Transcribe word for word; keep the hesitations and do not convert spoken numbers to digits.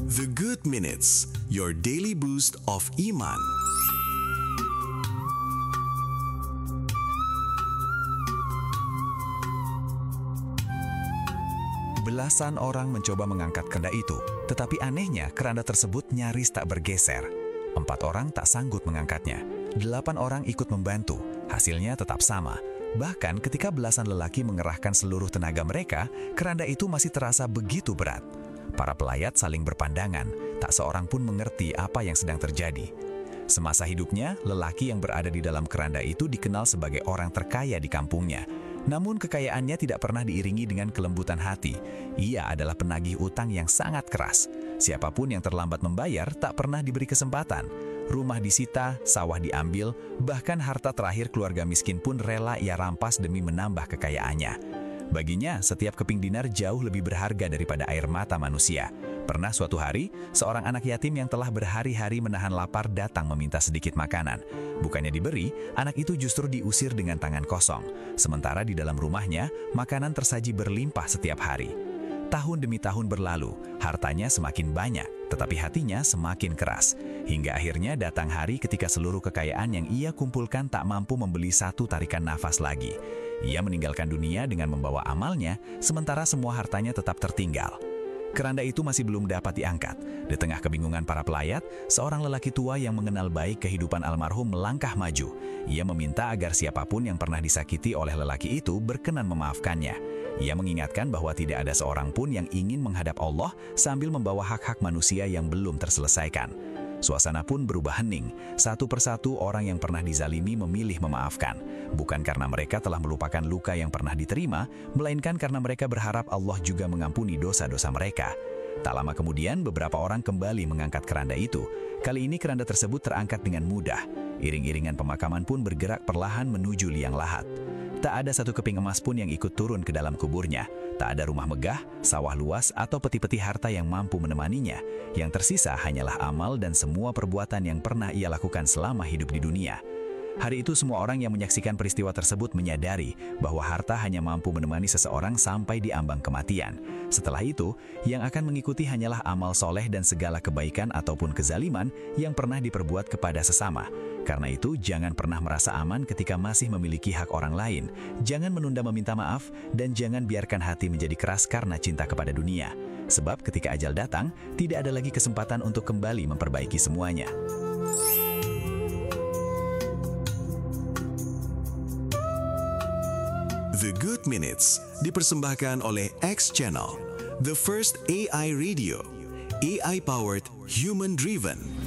The Good Minutes, your daily boost of iman. Belasan orang mencoba mengangkat keranda itu, tetapi anehnya keranda tersebut nyaris tak bergeser. Empat orang tak sanggup mengangkatnya. Delapan orang ikut membantu, hasilnya tetap sama. Bahkan ketika belasan lelaki mengerahkan seluruh tenaga mereka, keranda itu masih terasa begitu berat. Para pelayat saling berpandangan, tak seorang pun mengerti apa yang sedang terjadi. Semasa hidupnya, lelaki yang berada di dalam keranda itu dikenal sebagai orang terkaya di kampungnya. Namun kekayaannya tidak pernah diiringi dengan kelembutan hati. Ia adalah penagih utang yang sangat keras. Siapapun yang terlambat membayar tak pernah diberi kesempatan. Rumah disita, sawah diambil, bahkan harta terakhir keluarga miskin pun rela ia rampas demi menambah kekayaannya. Baginya, setiap keping dinar jauh lebih berharga daripada air mata manusia. Pernah suatu hari, seorang anak yatim yang telah berhari-hari menahan lapar datang meminta sedikit makanan. Bukannya diberi, anak itu justru diusir dengan tangan kosong. Sementara di dalam rumahnya, makanan tersaji berlimpah setiap hari. Tahun demi tahun berlalu, hartanya semakin banyak, tetapi hatinya semakin keras. Hingga akhirnya datang hari ketika seluruh kekayaan yang ia kumpulkan tak mampu membeli satu tarikan nafas lagi. Ia meninggalkan dunia dengan membawa amalnya, sementara semua hartanya tetap tertinggal. Keranda itu masih belum dapat diangkat. Di tengah kebingungan para pelayat, seorang lelaki tua yang mengenal baik kehidupan almarhum melangkah maju. Ia meminta agar siapapun yang pernah disakiti oleh lelaki itu berkenan memaafkannya. Ia mengingatkan bahwa tidak ada seorang pun yang ingin menghadap Allah sambil membawa hak-hak manusia yang belum terselesaikan. Suasana pun berubah hening. Satu persatu orang yang pernah dizalimi memilih memaafkan. Bukan karena mereka telah melupakan luka yang pernah diterima, melainkan karena mereka berharap Allah juga mengampuni dosa-dosa mereka. Tak lama kemudian, beberapa orang kembali mengangkat keranda itu. Kali ini keranda tersebut terangkat dengan mudah. Iring-iringan pemakaman pun bergerak perlahan menuju liang lahat. Tak ada satu keping emas pun yang ikut turun ke dalam kuburnya. Tak ada rumah megah, sawah luas, atau peti-peti harta yang mampu menemaninya. Yang tersisa hanyalah amal dan semua perbuatan yang pernah ia lakukan selama hidup di dunia. Hari itu semua orang yang menyaksikan peristiwa tersebut menyadari bahwa harta hanya mampu menemani seseorang sampai di ambang kematian. Setelah itu, yang akan mengikuti hanyalah amal soleh dan segala kebaikan ataupun kezaliman yang pernah diperbuat kepada sesama. Karena itu, jangan pernah merasa aman ketika masih memiliki hak orang lain. Jangan menunda meminta maaf, dan jangan biarkan hati menjadi keras karena cinta kepada dunia. Sebab ketika ajal datang, tidak ada lagi kesempatan untuk kembali memperbaiki semuanya. The Good Minutes dipersembahkan oleh X Channel, the first A I radio, A I-powered, human-driven.